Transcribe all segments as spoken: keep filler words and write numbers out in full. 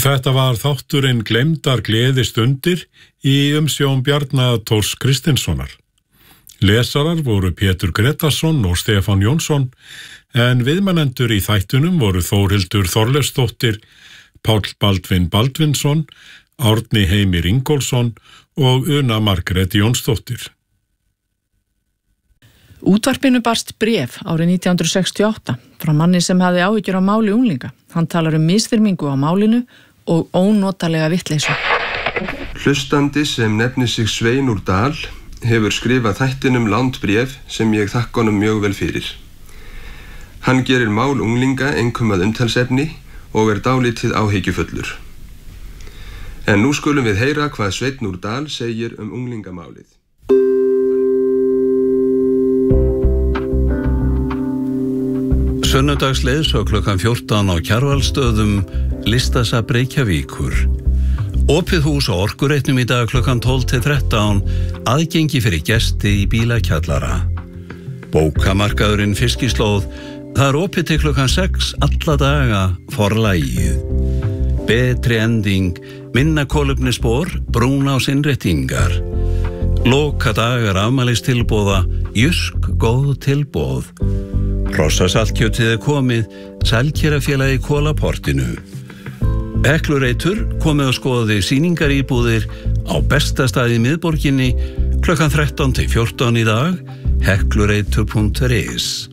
Þetta var þátturinn Gleymdar gleðistundir í umsjón Bjarna Thors Kristinssonar. Lesarar voru Pétur Gretarsson og Stefán Jónsson, en viðmælendur í þættunum voru Þórhildur Þorleifsdóttir, Páll Baldvin Baldvinsson, Árni Heimir Ingólfsson og Una Margrét Jónsdóttir. Útvarpinu barst bréf árið nítján hundruð sextíu og átta frá manni sem hafði áhyggjur af máli unglinga. Hann talar um misþyrmingu á málinu og ónotalega vitleysu. Hlustandi sem nefnir sig Svein úr Dal hefur skrifað þættinum langt bréf sem ég þakka honum mjög vel fyrir. Hann gerir mál unglinga einkum að umtalsefni og er dálítið áhyggjufullur. En nú skulum við heyra hvað Sveinn úr Dal segir um unglingamálið. Sunnudagsleiðsög klukkan fjórtán á Kjarvalsstöðum, Listasafn Reykjavíkur. Opið hús á Orkureitnum í dag klukkan tólf til þrettán, aðgengi fyrir gesti í bílakjallara. Bókamarkaðurinn Fiskislóð, það er opið til klukkan sex alla daga, Forlagið. Betri ending, minna kolefnisspor, brúnás innréttingar. Loka dagar afmælistilboða, Jysk góð tilboð. Hrossasaltkjötið er komið, Sælkerafélagi í Kolaportinu. Heklureitur komið að skoði sýningaríbúðir á besta staði í miðborginni klukkan þrettán til fjórtán í dag, heklureitur punktur is.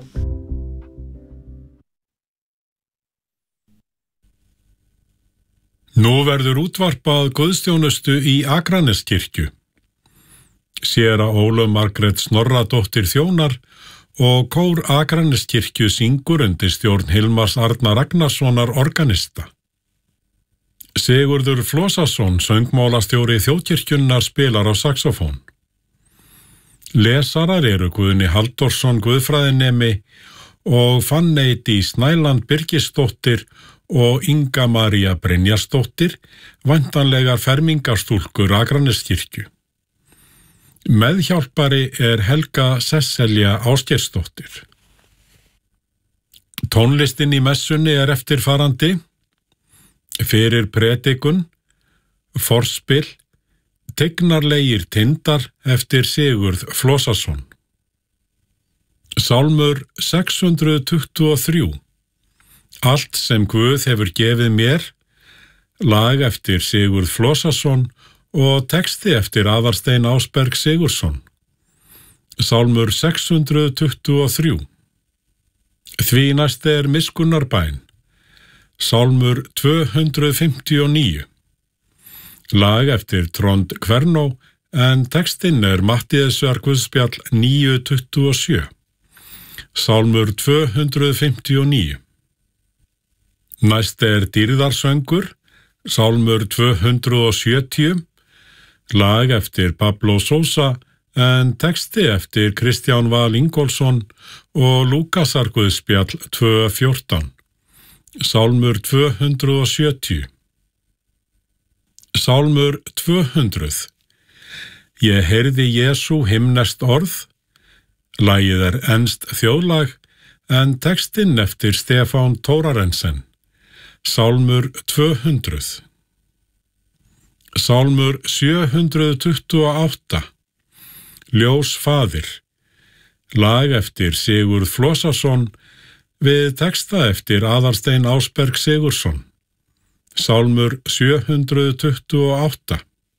Nú verður útvarpað guðsþjónustu í Akraneskirkju. Séra Ólöf Margrét Snorradóttir þjónar og kór Akraneskirkju syngur undir stjórn Hilmars Arnar Ragnarssonar organista. Sigurður Flósason, söngmálastjóri Þjóðkirkjunnar, spilar á saxofón. Lesarar eru Guðni Halldórsson guðfræðinemi og Fanney Dís Snæland Birgisdóttir og Inga María Brynjarsdóttir, væntanlegar fermingarstúlkur Akraneskirkju. Meðhjálpari er Helga Sesselja Ásgeirsdóttir. Tónlistin í messunni er eftirfarandi: fyrir predikun, forspil, tignarlegir tindar eftir Sigurð Flósason. Sálmur sex hundruð tuttugu og þrjú, allt sem Guð hefur gefið mér, lag eftir Sigurð Flósason og texti eftir Aðarstein Ásberg Sigurðsson. Sálmur sex hundruð tuttugu og þrjú. Því næst er miskunnarbæn. Sálmur tvö hundruð fimmtíu og níu. Lag eftir Trond Kvernó, en textinn er Matthíasar Guðspjall níu tuttugu og sjö. Sálmur tvö hundruð fimmtíu og níu. Næst er dýrðarsöngur, Sálmur tvö hundruð og sjötíu. Lag eftir Pablo Sousa, en texti eftir Kristján Val Ingólfsson og Lúkasar Guðspjall tvö fjórtán. Sálmur tvö hundruð og sjötíu. Sálmur tvö hundruð. Ég heyrði Jesú himneskt orð. Lagið er enskt þjóðlag, en textinn eftir Stefán Thorarensen. Sálmur tvö hundruð. Sálmur sjö hundruð tuttugu og átta. Ljós faðir. Lag eftir Sigurð Flósason við texta eftir Aðarstein Ásberg Sigurðsson. Sálmur sjö hundruð tuttugu og átta.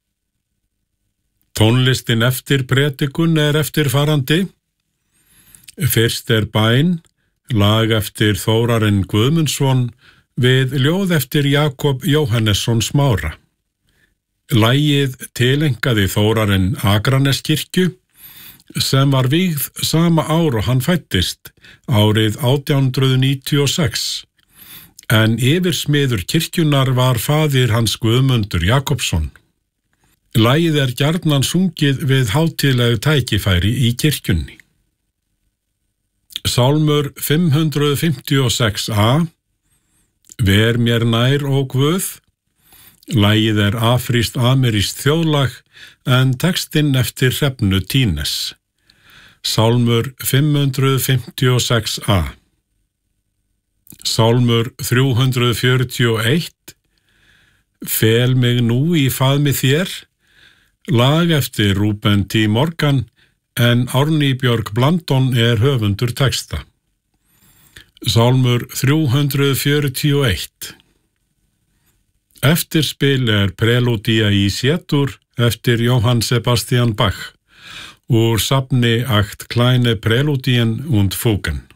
Tónlistin eftir predikun er eftirfarandi: fyrst er bæn, lag eftir Þórarinn Guðmundsson við ljóð eftir Jakob Jóhannesson Smára. Lagið tilengaði Þórarinn Akraneskirkju, sem var vígð sama ár og hann fæddist, árið átján hundruð níutíu og sex, en yfirsmiður kirkjunnar var faðir hans Guðmundur Jakobsson. Lagið er gjarnan sungið við hátíðleg tækifæri í kirkjunni. Sálmur fimm hundruð fimmtíu og sex a. Ver mér nær, ó Guð. Lagið er afrískt amerískt þjóðlag, en textinn eftir Hrefnu Tínes. Sálmur fimm hundruð fimmtíu og sex a. Sálmur þrjú hundruð fjörutíu og eitt. Fel mig nú í faðmi þér, lag eftir Rúben T. Morgan, en Árný Björg Blandon er höfundur texta. Sálmur þrjú hundruð fjörutíu og eitt. Eftirspil er Prelúdía í C-dur eftir Johann Sebastian Bach úr safni Acht kleine Präludien und Fugen.